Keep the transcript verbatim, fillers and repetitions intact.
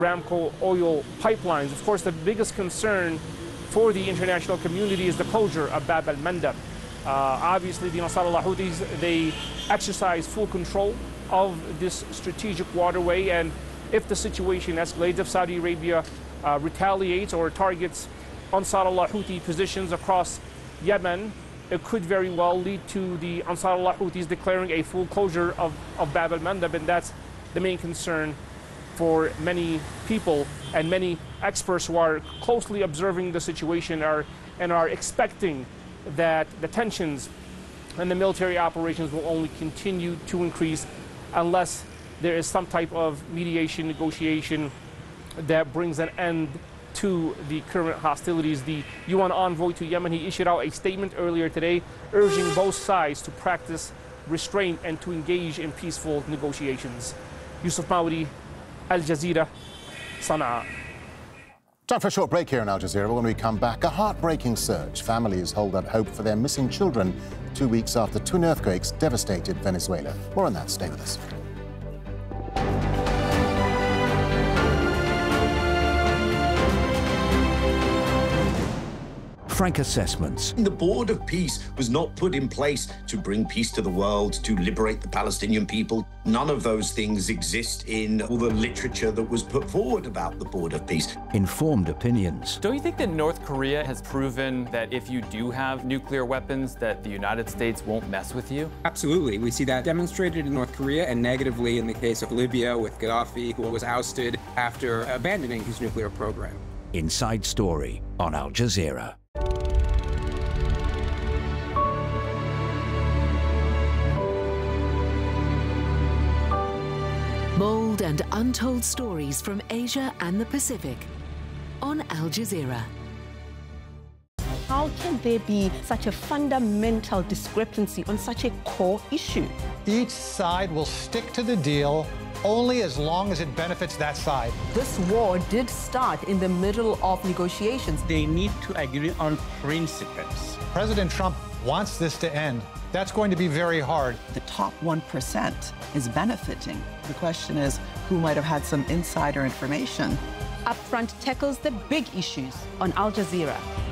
Aramco oil pipelines. Of course, the biggest concern for the international community is the closure of Bab al-Mandab. Uh, obviously, the Ansarullah Houthis, they exercise full control of this strategic waterway, and if the situation escalates, if Saudi Arabia uh, retaliates or targets Ansarullah Houthi positions across Yemen, it could very well lead to the Ansarullah Houthis declaring a full closure of, of Bab al-Mandab, and that's the main concern for many people, and many experts who are closely observing the situation are and are expecting that the tensions and the military operations will only continue to increase unless there is some type of mediation, negotiation that brings an end to the current hostilities. The U N envoy to Yemen, he issued out a statement earlier today urging both sides to practice restraint and to engage in peaceful negotiations. Yusuf Maudi, Al Jazeera, Sana'a. Time for a short break here in Al Jazeera. When we come back, a heartbreaking search. Families hold out hope for their missing children two weeks after twin earthquakes devastated Venezuela. More on that. Stay with us. Frank Assessments. The Board of Peace was not put in place to bring peace to the world, to liberate the Palestinian people. None of those things exist in all the literature that was put forward about the Board of Peace. Informed opinions. Don't you think that North Korea has proven that if you do have nuclear weapons, that the United States won't mess with you? Absolutely. We see that demonstrated in North Korea and negatively in the case of Libya with Gaddafi, who was ousted after abandoning his nuclear program. Inside Story on Al Jazeera. Bold and untold stories from Asia and the Pacific on Al Jazeera. How can there be such a fundamental discrepancy on such a core issue? Each side will stick to the deal only as long as it benefits that side. This war did start in the middle of negotiations. They need to agree on principles. President Trump wants this to end. That's going to be very hard. The top one percent is benefiting. The question is, who might have had some insider information? Upfront tackles the big issues on Al Jazeera.